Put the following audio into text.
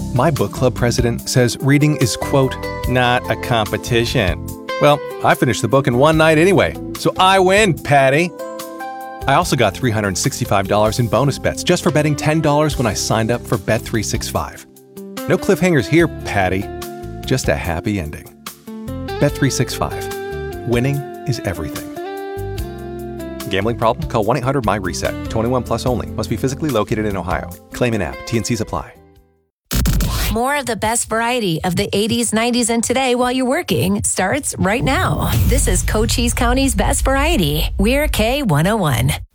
My book club president says reading is, quote, not a competition. Well, I finished the book in one night anyway, so I win, Patty. I also got $365 in bonus bets just for betting $10 when I signed up for Bet365. No cliffhangers here, Patty. Just a happy ending. Bet365. Winning is everything. Gambling problem? Call 1-800-MY-RESET. 21 plus only. Must be physically located in Ohio. Claim in app. T&Cs apply. More of the best variety of the 80s, 90s, and today while you're working starts right now. This is Cochise County's Best Variety. We're K101.